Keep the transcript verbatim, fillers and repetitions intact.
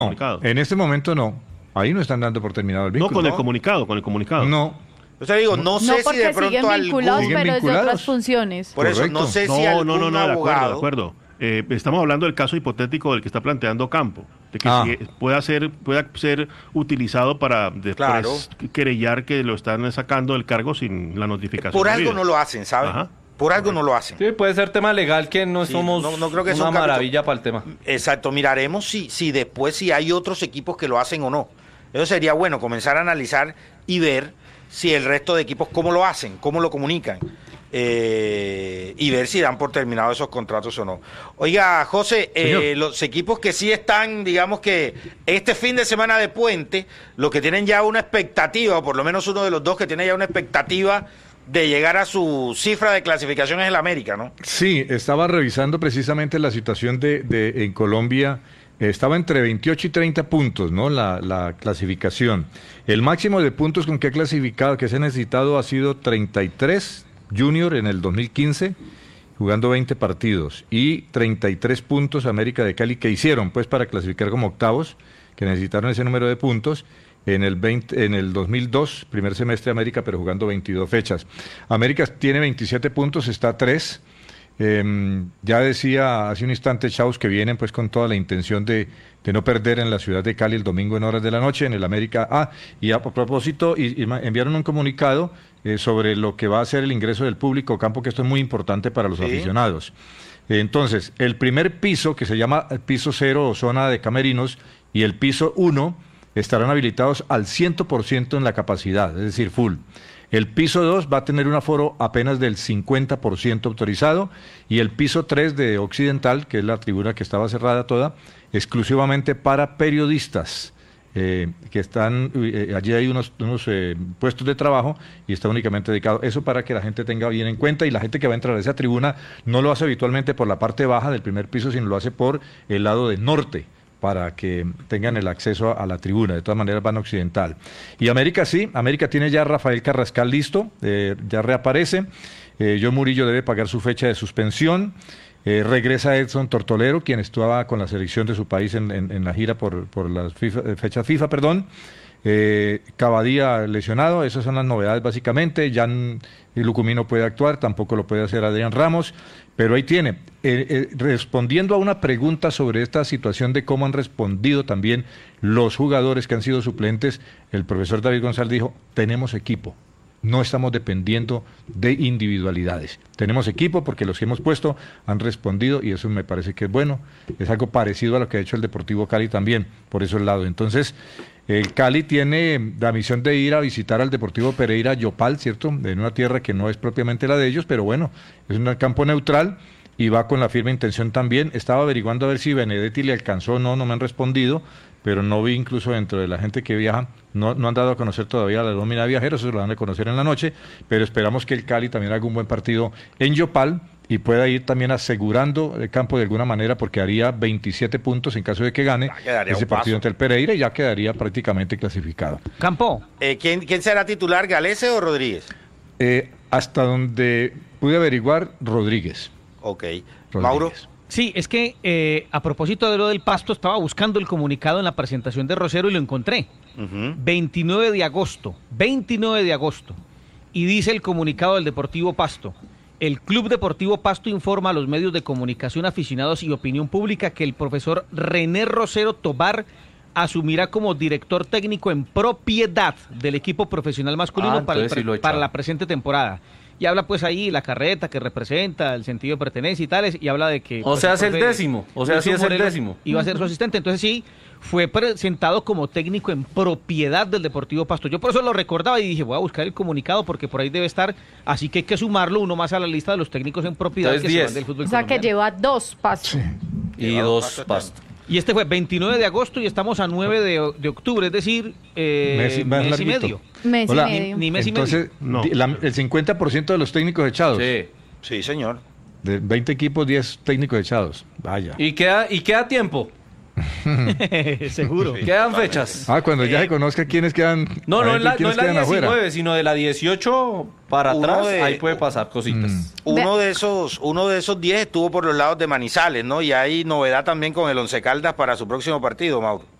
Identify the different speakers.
Speaker 1: comunicado.
Speaker 2: En este momento no. Ahí no están dando por terminado el vínculo.
Speaker 1: No, con el
Speaker 2: ¿no?
Speaker 1: comunicado, con el comunicado.
Speaker 2: No.
Speaker 3: O sea, digo, no sé
Speaker 4: no,
Speaker 3: si de
Speaker 4: porque siguen
Speaker 3: pronto
Speaker 4: vinculados,
Speaker 3: algún...
Speaker 2: ¿Siguen
Speaker 4: pero desde
Speaker 2: vinculados?
Speaker 4: otras funciones.
Speaker 3: Por eso,
Speaker 2: Correcto.
Speaker 3: no sé si
Speaker 1: No,
Speaker 3: algún
Speaker 1: no, no, no, de acuerdo,
Speaker 3: abogado...
Speaker 1: de acuerdo. Eh, estamos hablando del caso hipotético del que está planteando Campo, de que
Speaker 2: Ah.
Speaker 1: si pueda ser pueda ser utilizado para después
Speaker 3: Claro.
Speaker 1: querellar que lo están sacando del cargo sin la notificación.
Speaker 3: Por algo
Speaker 1: debida.
Speaker 3: no lo hacen, ¿sabes?
Speaker 1: Ajá.
Speaker 3: Por algo no lo hacen.
Speaker 5: Sí, puede ser tema legal que no
Speaker 3: Sí,
Speaker 5: somos
Speaker 3: no- no creo que sea
Speaker 5: una
Speaker 3: un capítulo-
Speaker 5: maravilla para el tema.
Speaker 3: Exacto, miraremos si, si después si hay otros equipos que lo hacen o no. Eso sería bueno, comenzar a analizar y ver si el resto de equipos cómo lo hacen, cómo lo comunican, eh, y ver si dan por terminado esos contratos o no. Oiga, José, eh,
Speaker 2: Señor.
Speaker 3: los equipos que sí están, digamos que este fin de semana de puente, los que tienen ya una expectativa, o por lo menos uno de los dos que tiene ya una expectativa de llegar a su cifra de clasificación es el América, ¿no?
Speaker 2: Sí, estaba revisando precisamente la situación de, de en Colombia. Eh, Estaba entre veintiocho y treinta puntos, ¿no? La, la clasificación. El máximo de puntos con que ha clasificado, que se ha necesitado, ha sido treinta y tres Junior en el dos mil quince, jugando veinte partidos. Y treinta y tres puntos América de Cali, que hicieron pues para clasificar como octavos, que necesitaron ese número de puntos. En el, veinte, en el dos mil dos, primer semestre América, pero jugando veintidós fechas. América tiene veintisiete puntos, está a tres. Eh, ya decía hace un instante Chaus que vienen pues con toda la intención de, de no perder en la ciudad de Cali el domingo en horas de la noche en el América. Ah, y a propósito, y, y enviaron un comunicado eh, sobre lo que va a ser el ingreso del público Campo, que esto es muy importante para los
Speaker 3: Sí.
Speaker 2: aficionados. Eh, entonces, el primer piso, que se llama el piso cero o zona de camerinos, y el piso uno estarán habilitados al cien por ciento en la capacidad, es decir, full. El piso dos va a tener un aforo apenas del cincuenta por ciento autorizado, y el piso tres de Occidental, que es la tribuna que estaba cerrada toda, exclusivamente para periodistas, eh, que están, eh, allí hay unos, unos eh, puestos de trabajo y está únicamente dedicado. Eso para que la gente tenga bien en cuenta, y la gente que va a entrar a esa tribuna no lo hace habitualmente por la parte baja del primer piso, sino lo hace por el lado del norte, para que tengan el acceso a la tribuna. De todas maneras van a Occidental. Y América sí, América tiene ya a Rafael Carrascal listo, eh, ya reaparece. Eh, John Murillo debe pagar su fecha de suspensión. Eh, regresa Edson Tortolero, quien estaba con la selección de su país en, en, en la gira por, por las FIFA, eh, fechas FIFA, perdón. Eh, Cavadía lesionado, esas son las novedades básicamente. Jan Lucumino puede actuar, tampoco lo puede hacer Adrián Ramos, pero ahí tiene. Eh, eh, respondiendo a una pregunta sobre esta situación de cómo han respondido también los jugadores que han sido suplentes, el profesor David González dijo: tenemos equipo, no estamos dependiendo de individualidades. Tenemos equipo porque los que hemos puesto han respondido, y eso me parece que es bueno. Es algo parecido a lo que ha hecho el Deportivo Cali también, por ese lado. Entonces, el Cali tiene la misión de ir a visitar al Deportivo Pereira Yopal, ¿cierto? En una tierra que no es propiamente la de ellos, pero bueno, es un campo neutral y va con la firme intención también. Estaba averiguando a ver si Benedetti le alcanzó o no, no me han respondido, pero no vi incluso dentro de la gente que viaja, no, no han dado a conocer todavía la nómina de viajeros, eso lo van a conocer en la noche, pero esperamos que el Cali también haga un buen partido en Yopal y pueda ir también asegurando el campo de alguna manera, porque haría veintisiete puntos en caso de que gane ese partido ante el Pereira, y ya quedaría prácticamente clasificado.
Speaker 6: Campo.
Speaker 3: Eh, ¿quién, ¿Quién será titular, Galese o Rodríguez?
Speaker 2: Eh, hasta donde pude averiguar, Rodríguez.
Speaker 3: Ok.
Speaker 2: Rodríguez.
Speaker 3: Mauro.
Speaker 6: Sí, es que eh, a propósito de lo del Pasto, estaba buscando el comunicado en la presentación de Rosero y lo encontré.
Speaker 3: Ujú.
Speaker 6: veintinueve de agosto, veintinueve de agosto. Y dice el comunicado del Deportivo Pasto: el Club Deportivo Pasto informa a los medios de comunicación, aficionados y opinión pública que el profesor René Rosero Tobar asumirá como director técnico en propiedad del equipo profesional masculino
Speaker 5: Ah,
Speaker 6: para, el
Speaker 5: entonces sí
Speaker 6: pre-
Speaker 5: lo he
Speaker 6: para
Speaker 5: echado.
Speaker 6: la presente temporada. Y habla pues ahí la carreta que representa, el sentido de pertenencia y tales, y habla de que...
Speaker 5: O
Speaker 6: pues,
Speaker 5: sea, es el
Speaker 6: profe
Speaker 5: décimo, o sea,
Speaker 6: Wilson
Speaker 5: sí es el
Speaker 6: Morelos
Speaker 5: décimo.
Speaker 6: iba a ser su asistente. Entonces sí, fue presentado como técnico en propiedad del Deportivo Pasto. Yo por eso lo recordaba y dije, voy a buscar el comunicado porque por ahí debe estar, así que hay que sumarlo uno más a la lista de los técnicos en propiedad
Speaker 5: Entonces,
Speaker 6: que se
Speaker 5: diez.
Speaker 6: van del fútbol
Speaker 4: O sea que
Speaker 6: colombiano.
Speaker 4: lleva dos pasos.
Speaker 5: Y
Speaker 3: Llevado
Speaker 5: dos
Speaker 3: pasto
Speaker 5: pastos.
Speaker 6: Y este fue veintinueve de agosto y estamos a nueve de, de octubre, es decir, eh,
Speaker 2: Mes- más
Speaker 6: mes y
Speaker 2: larguito.
Speaker 6: medio.
Speaker 4: Mes y
Speaker 2: Hola.
Speaker 4: medio.
Speaker 6: Ni mes y medio.
Speaker 2: Entonces,
Speaker 1: No.
Speaker 2: di- la- el cincuenta por ciento de los técnicos echados.
Speaker 5: Sí.
Speaker 3: Sí, señor.
Speaker 2: De veinte equipos, diez técnicos echados. Vaya.
Speaker 5: ¿Y queda, y queda tiempo?
Speaker 6: Seguro.
Speaker 5: ¿Quedan fechas?
Speaker 2: Ah, cuando ya
Speaker 3: Eh,
Speaker 2: se conozca quiénes quedan.
Speaker 5: No, no
Speaker 2: a
Speaker 5: en
Speaker 2: ver
Speaker 5: la, no
Speaker 2: quiénes
Speaker 5: en la
Speaker 2: quedan afuera.
Speaker 5: diecinueve, sino de la dieciocho para
Speaker 3: Uno
Speaker 5: atrás,
Speaker 3: de-
Speaker 5: ahí puede pasar cositas.
Speaker 2: Mm.
Speaker 3: Uno de esos, uno de esos diez estuvo por los lados de Manizales, ¿no? Y hay novedad también con el Once Caldas para su próximo partido, Mauro.